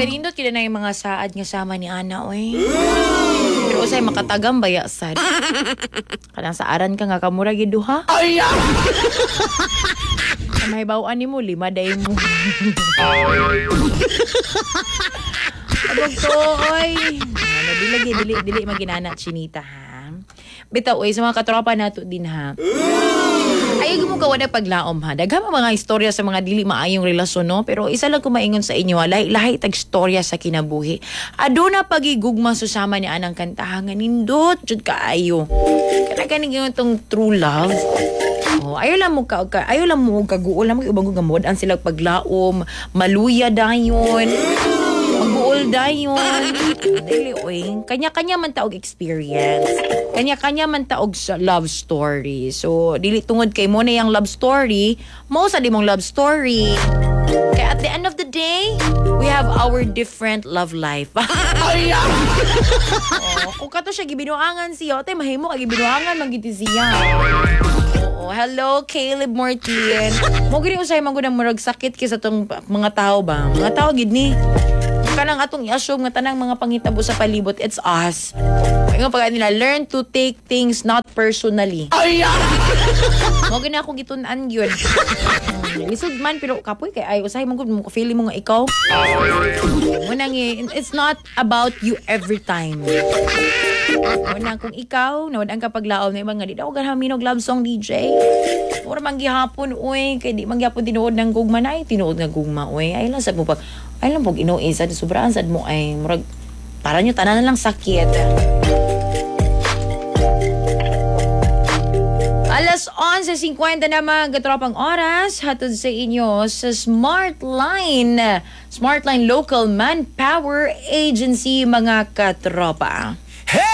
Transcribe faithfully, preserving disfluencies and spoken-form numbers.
Kanindot kila na yung mga saad nga sama ni Ana, oy. Pero usay makatagam baya sad. Kanang saaran ka nga kamura gid duha. Ay! May bawaan ni mo, lima day mo. Abog to, oy. Ano, dili, dili, dili maginana, chinita, ha? Bitaw, oy, sa mga katropa nato din, ha? Ayaw mo gawa na paglaom, ha? Daghang mga istorya sa mga dili maayong relasyon, no? Pero isa lang kumaingon sa inyo, ha? Lahi, lahi tag istorya sa kinabuhi. Aduna pagigugma susama ni anang kantahangan, nindot, jud kaayo. Kana kaning yung itong true love. Oh, ayaw lang mo ka, ka ayaw lang mo kaguol lang mo ibang gamod ang sila paglaom, maluya dayon. Mag-uol dayon. Dili oy, kanya-kanya man taog experience. Kanya-kanya man taog sa love story. So, dili tungod kay mo na yung love story, mo sa dimong love story. Kaya at the end of the day, we have our different love life. Ay! Oh, kung kato siya gibinuangan siya, tay mahimo kay gibinuangan magiti siya. Oh, hello, Caleb Mortin. Mo gini usay man gud ang murag sakit kaysa tong mga tao ba? Mga tao gid ni. Kanang atong i-assume nga tanang mga pangitabo sa palibot, it's us. Ngayon pag nila, learn to take things not personally. Ay! Mo gini ako gitun-an yun. Lisod man, pero kapoy kay ay usahay mo gud mo feeling mo nga ikaw. Mo nang it's not about you every time. Una kung ikaw, nawad ang kapaglaom na ibang nga, di na ako ganhamin og love song D J. Mura manggihapon, uy, kay di manggihapon tinuod ng gugma na ay, tinuod ng gugma, uy. Ay lang, sad mo pag, ay lang pag inuin, sad, sobraan, sad mo, ay, murag, para nyo, tanan na lang sakit. Alas onse fifty na mga katropang oras, hatod sa inyo sa Smartline. Smartline Local Manpower Agency, mga katropa. Hey!